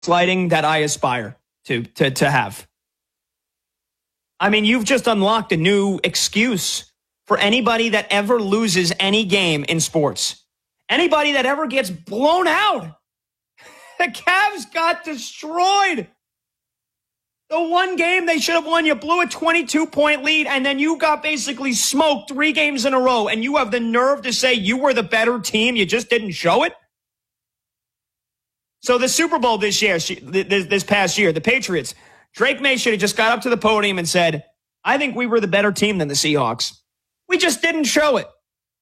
lighting that I aspire to have. I mean, you've just unlocked a new excuse for anybody that ever loses any game in sports. Anybody that ever gets blown out. The Cavs got destroyed. The one game they should have won, you blew a 22-point lead, and then you got basically smoked 3 games in a row, and you have the nerve to say you were the better team, you just didn't show it? So the Super Bowl this past year, the Patriots, Drake May should have just got up to the podium and said, I think we were the better team than the Seahawks. We just didn't show it.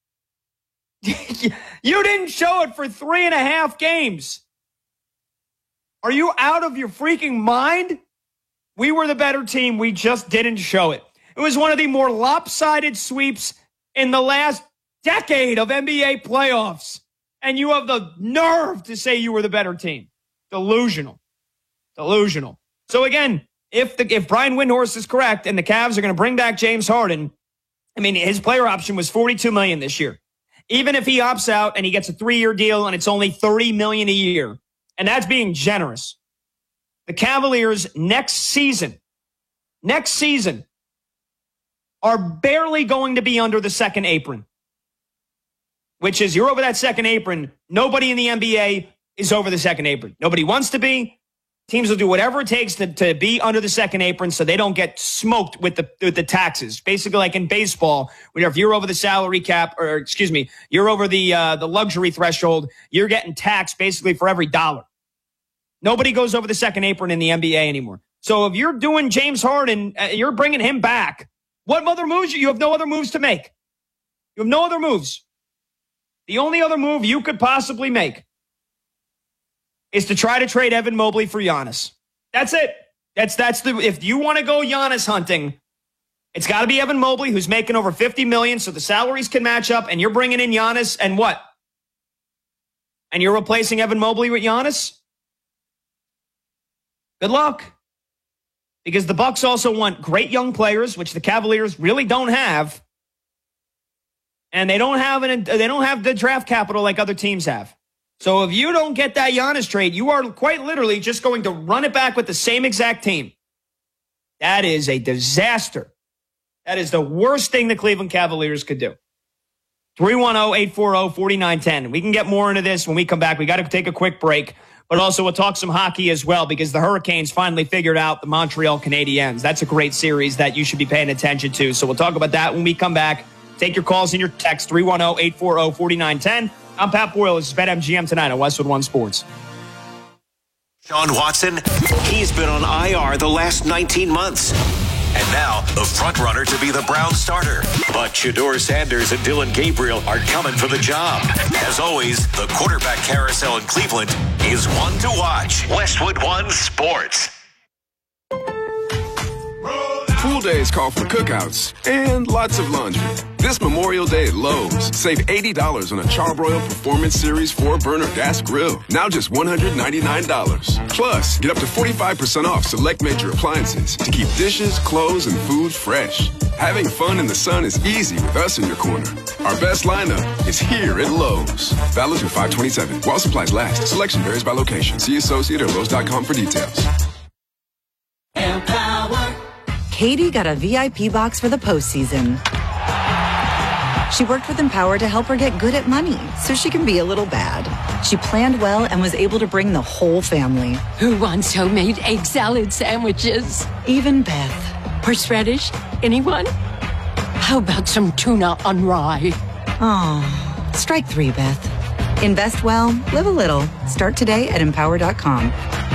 You didn't show it for 3.5 games. Are you out of your freaking mind? We were the better team. We just didn't show it. It was one of the more lopsided sweeps in the last decade of NBA playoffs. And you have the nerve to say you were the better team. Delusional. So again, if Brian Windhorst is correct and the Cavs are going to bring back James Harden, I mean, his player option was $42 million this year. Even if he opts out and he gets a 3-year deal and it's only $30 million a year, and that's being generous, the Cavaliers next season are barely going to be under the second apron, which is you're over that second apron. Nobody in the NBA is over the second apron. Nobody wants to be. Teams will do whatever it takes to be under the second apron so they don't get smoked with the taxes. Basically, like in baseball, if you're over the salary cap, you're over the luxury threshold, you're getting taxed basically for every dollar. Nobody goes over the second apron in the NBA anymore. So if you're doing James Harden, you're bringing him back. What other moves? You have no other moves to make. You have no other moves. The only other move you could possibly make is to try to trade Evan Mobley for Giannis. That's it. If you want to go Giannis hunting, it's got to be Evan Mobley, who's making over $50 million, so the salaries can match up, and you're bringing in Giannis, and what? And you're replacing Evan Mobley with Giannis? Good luck. Because the Bucks also want great young players, which the Cavaliers really don't have. And they don't have the draft capital like other teams have. So if you don't get that Giannis trade, you are quite literally just going to run it back with the same exact team. That is a disaster. That is the worst thing the Cleveland Cavaliers could do. 310-840-4910. We can get more into this when we come back. We got to take a quick break. But also we'll talk some hockey as well because the Hurricanes finally figured out the Montreal Canadiens. That's a great series that you should be paying attention to. So we'll talk about that when we come back. Take your calls and your texts, 310-840-4910. I'm Pat Boyle. This is BetMGM tonight on Westwood One Sports. Sean Watson, he's been on IR the last 19 months. And now, the front-runner to be the Browns starter. But Shedeur Sanders and Dylan Gabriel are coming for the job. As always, the quarterback carousel in Cleveland is one to watch. Westwood One Sports. Pool days call for cookouts and lots of laundry. This Memorial Day at Lowe's, save $80 on a Charbroil Performance Series 4-burner gas grill. Now just $199. Plus, get up to 45% off select major appliances to keep dishes, clothes, and food fresh. Having fun in the sun is easy with us in your corner. Our best lineup is here at Lowe's. Valid through 5/27. While supplies last. Selection varies by location. See associate or Lowe's.com for details. Empower. Katie got a VIP box for the postseason. She worked with Empower to help her get good at money so she can be a little bad. She planned well and was able to bring the whole family. Who wants homemade egg salad sandwiches? Even Beth. Horseradish? Anyone? How about some tuna on rye? Oh, strike 3, Beth. Invest well, live a little. Start today at Empower.com.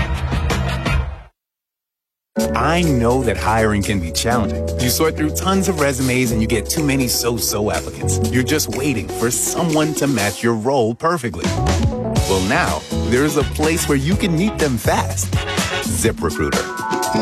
I know that hiring can be challenging. You sort through tons of resumes and you get too many so-so applicants. You're just waiting for someone to match your role perfectly. Well, now there's a place where you can meet them fast. ZipRecruiter.